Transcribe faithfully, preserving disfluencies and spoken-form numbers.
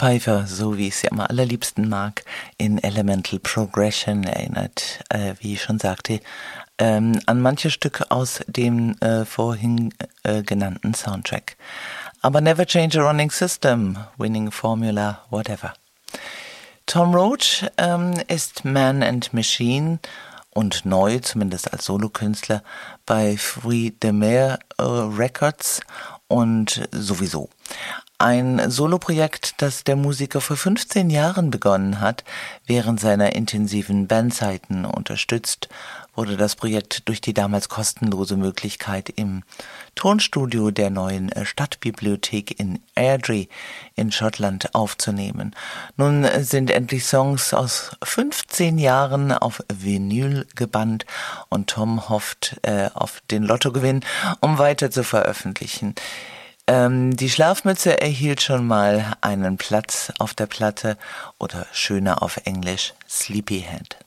Pfeiffer, so wie ich sie am allerliebsten mag, in Elemental Progression erinnert, äh, wie ich schon sagte, ähm, an manche Stücke aus dem äh, vorhin äh, genannten Soundtrack. Aber never change a running system, winning formula, whatever. Tom Roach ähm, ist Man and Machine und neu, zumindest als Solokünstler, bei Fruit de Mer äh, Records und sowieso. Ein Soloprojekt, das der Musiker vor fünfzehn Jahren begonnen hat. Während seiner intensiven Bandzeiten unterstützt wurde das Projekt durch die damals kostenlose Möglichkeit im Tonstudio der neuen Stadtbibliothek in Airdrie in Schottland aufzunehmen. Nun sind endlich Songs aus fünfzehn Jahren auf Vinyl gebannt und Tom hofft äh, auf den Lottogewinn, um weiter zu veröffentlichen. Ähm, die Schlafmütze erhielt schon mal einen Platz auf der Platte oder schöner auf Englisch Sleepyhead.